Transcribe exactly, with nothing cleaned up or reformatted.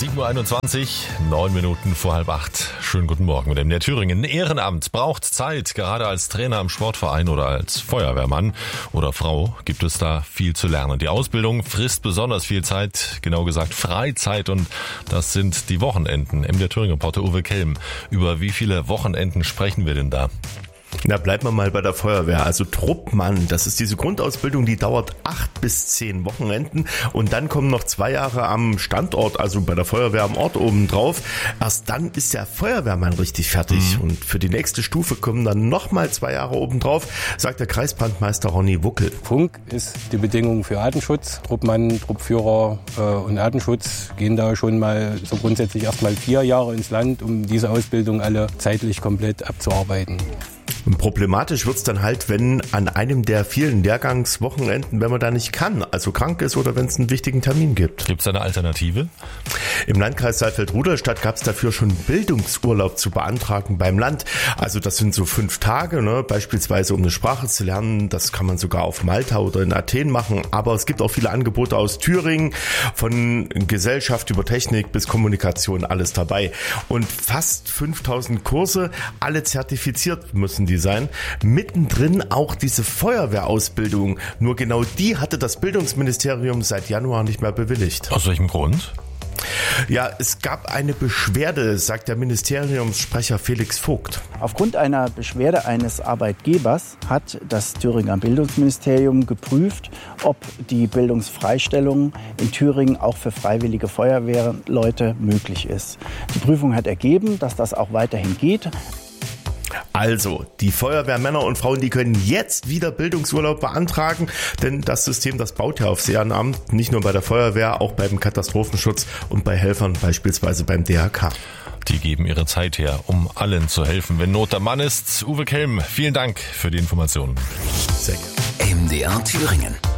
sieben Uhr einundzwanzig, neun Minuten vor halb acht. Schönen guten Morgen mit dem der Thüringen. Ehrenamt braucht Zeit. Gerade als Trainer im Sportverein oder als Feuerwehrmann oder Frau gibt es da viel zu lernen. Die Ausbildung frisst besonders viel Zeit, genau gesagt Freizeit, und das sind die Wochenenden. M D R Thüringen-Reporter Uwe Kelm. Über wie viele Wochenenden sprechen wir denn da? Na, bleiben wir mal bei der Feuerwehr. Also Truppmann, das ist diese Grundausbildung, die dauert acht bis zehn Wochenenden und dann kommen noch zwei Jahre am Standort, also bei der Feuerwehr am Ort oben drauf. Erst dann ist der Feuerwehrmann richtig fertig. Mhm. Und für die nächste Stufe kommen dann nochmal zwei Jahre oben drauf, sagt der Kreisbrandmeister Ronny Wuckel. Funk ist die Bedingung für Artenschutz. Truppmann, Truppführer äh, und Artenschutz gehen da schon mal so grundsätzlich erstmal vier Jahre ins Land, um diese Ausbildung alle zeitlich komplett abzuarbeiten. Problematisch wird's dann halt, wenn an einem der vielen Lehrgangswochenenden, wenn man da nicht kann, also krank ist oder wenn es einen wichtigen Termin gibt. Gibt's eine Alternative? Im Landkreis Saalfeld-Rudolstadt gab's dafür schon Bildungsurlaub zu beantragen beim Land. Also das sind so fünf Tage, ne, beispielsweise um eine Sprache zu lernen. Das kann man sogar auf Malta oder in Athen machen. Aber es gibt auch viele Angebote aus Thüringen, von Gesellschaft über Technik bis Kommunikation, alles dabei. Und fast fünftausend Kurse, alle zertifiziert müssen die sein. Mittendrin auch diese Feuerwehrausbildung. Nur genau die hatte das Bildungsministerium seit Januar nicht mehr bewilligt. Aus welchem Grund? Ja, es gab eine Beschwerde, sagt der Ministeriumssprecher Felix Vogt. Aufgrund einer Beschwerde eines Arbeitgebers hat das Thüringer Bildungsministerium geprüft, ob die Bildungsfreistellung in Thüringen auch für freiwillige Feuerwehrleute möglich ist. Die Prüfung hat ergeben, dass das auch weiterhin geht. Also, die Feuerwehrmänner und Frauen, die können jetzt wieder Bildungsurlaub beantragen, denn das System, das baut ja auf Ehrenamt, nicht nur bei der Feuerwehr, auch beim Katastrophenschutz und bei Helfern, beispielsweise beim D H K. Die geben ihre Zeit her, um allen zu helfen, wenn Not am Mann ist. Uwe Kelm, vielen Dank für die Informationen. Sehr gerne. M D R Thüringen.